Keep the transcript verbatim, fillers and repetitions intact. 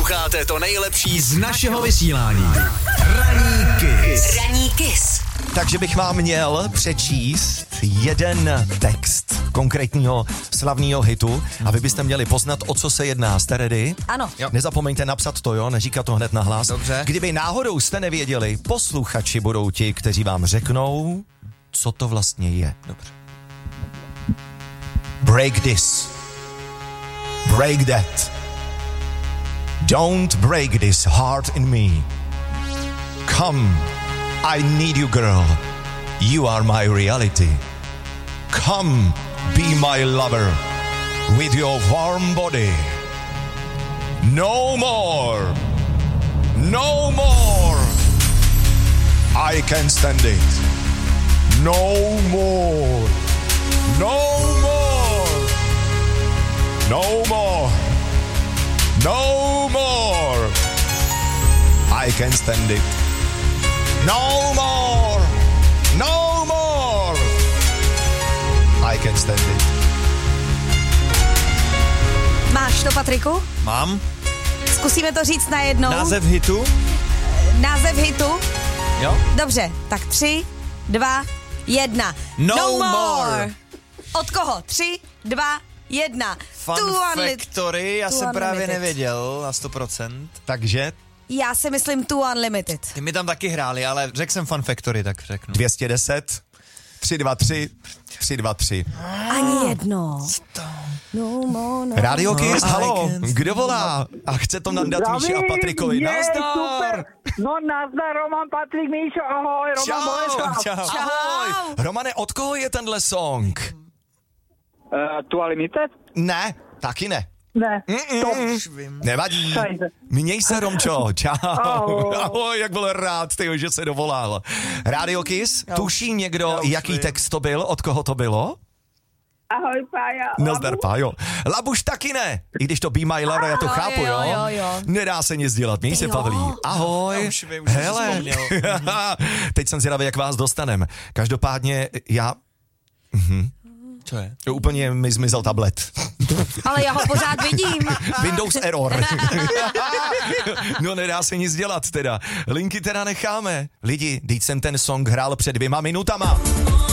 Posloucháte to nejlepší z našeho vysílání. Ranní Kiss. Ranní Kiss. Takže bych vám měl přečíst jeden text konkrétního slavného hitu a vy byste měli poznat, o co se jedná. Jste ready? Ano. Jo. Nezapomeňte napsat to, jo, neříkat to hned nahlas. Dobře. Kdyby náhodou jste nevěděli, posluchači budou ti, kteří vám řeknou, co to vlastně je. Dobře. Break this. Break that. Don't break this heart in me. Come, I need you, girl. You are my reality. Come, be my lover with your warm body. No more. No more. I can't stand it. No more. No more. No more. No more. I can't stand it. No more. No more. I can't stand it. Máš to, Patriku? Mám. Zkusíme to říct najednou. Název hitu? Název hitu? Jo. Dobře, tak tři, dva, jedna. No more. Od koho? Tři, dva, jedna. Fun Two unli- Factory, já Two jsem právě Unlimited. nevěděl na sto procent. Takže Já si myslím Two Unlimited. Ty mi tam taky hráli, ale řekl jsem Fun Factory, tak řeknu. dvě stě deset, tři dva tři, tři dva tři. Ani jedno. No more, no. Radio Kiss, No, halo, I can- kdo volá? A chce to nandat Míši a Patrikovi. je, Nazdar! super. No nazdar, Roman, Patrik, Míšo, ahoj, Roman Boleslav. čau, Čau. ahoj. Romane, od koho je tenhle song? Uh, tu Unlimited? Ne, taky ne. Ne, to Už vím. Nevadí. Šajze. Měj se, Romčo. Čau. Ahoj. Ahoj, jak byl rád, tyjo, že se dovolal. Radio Kiss, tuší někdo, Já už jaký vím. text to byl, od koho to bylo? Ahoj, Pája. Nazdar, Pájo. Labuš taky ne. I když to Be My Lover, já to Ahoj, chápu, jo? jo, jo, jo. Nedá se nic dělat, měj se, Jo. Pavlí. Ahoj. Já už vím, už jsem si Hele. vzpomněl. Teď jsem zvědavý, jak vás dostanem. Každopádně já... Co je? Úplně mi zmizel tablet. Ale já ho pořád vidím. Windows error. No nedá se nic dělat teda. Linky teda necháme. Lidi, teď jsem ten song hrál před dvěma minutama.